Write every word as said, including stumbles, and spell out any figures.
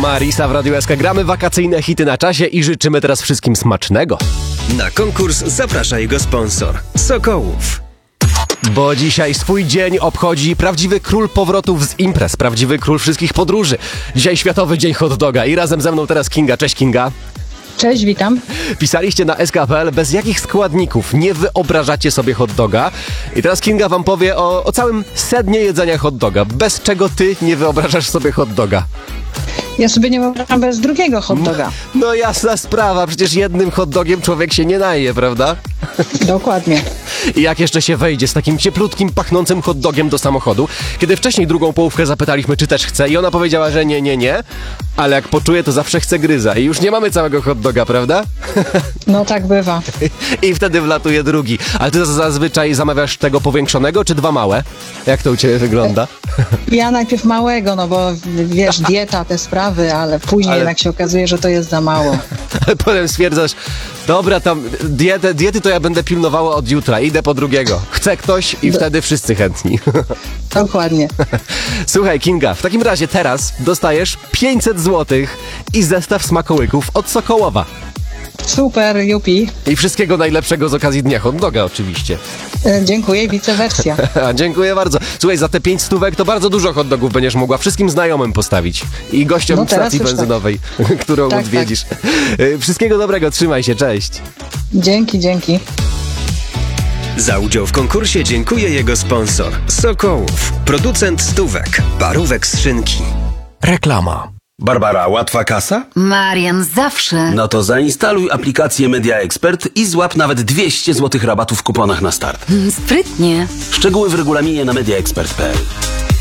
Marisa w Radiu S K. Gramy wakacyjne hity na czasie i życzymy teraz wszystkim smacznego. Na konkurs zaprasza jego sponsor Sokołów. Bo dzisiaj swój dzień obchodzi prawdziwy król powrotów z imprez, prawdziwy król wszystkich podróży. Dzisiaj Światowy Dzień Hot Doga i razem ze mną teraz Kinga. Cześć Kinga. Cześć, witam. Pisaliście na S K kropka P L, bez jakich składników nie wyobrażacie sobie hot doga. I teraz Kinga wam powie o, o całym sednie jedzenia hot doga. Bez czego ty nie wyobrażasz sobie hot doga? Ja sobie nie wyobrażam bez drugiego hot doga. No jasna sprawa, przecież jednym hot dogiem człowiek się nie naje, prawda? Dokładnie. I jak jeszcze się wejdzie z takim cieplutkim, pachnącym hot dogiem do samochodu, kiedy wcześniej drugą połówkę zapytaliśmy, czy też chce i ona powiedziała, że nie, nie, nie, ale jak poczuje, to zawsze chce gryza i już nie mamy całego hot doga, prawda? No tak bywa. I wtedy wlatuje drugi. Ale ty zazwyczaj zamawiasz tego powiększonego, czy dwa małe? Jak to u ciebie wygląda? Ja najpierw małego, no bo wiesz, dieta, te sprawy, ale później Ale- jednak się okazuje, że to jest za mało. Ale potem stwierdzasz, dobra, tam dietę, diety to ja będę pilnowała od jutra, idę po drugiego. Chce ktoś i wtedy wszyscy chętni. Dokładnie. Słuchaj, Kinga, w takim razie teraz dostajesz pięćset złotych i zestaw smakołyków od Sokołowa. Super, jupi. I wszystkiego najlepszego z okazji Dnia Hot Doga oczywiście. E, Dziękuję i vice versa. Dziękuję bardzo. Słuchaj, za te pięć stówek to bardzo dużo hot dogów będziesz mogła wszystkim znajomym postawić. I gościom No teraz stacji już tak. benzynowej, którą Tak, odwiedzisz. Y, Wszystkiego dobrego, trzymaj się, cześć. Dzięki, dzięki. Za udział w konkursie dziękuję jego sponsor Sokołów, producent stówek, parówek z szynki. Reklama. Barbara, łatwa kasa? Marian, zawsze. No to zainstaluj aplikację Media Expert i złap nawet dwieście złotych rabatu w kuponach na start. Sprytnie. Szczegóły w regulaminie na media expert kropka p l.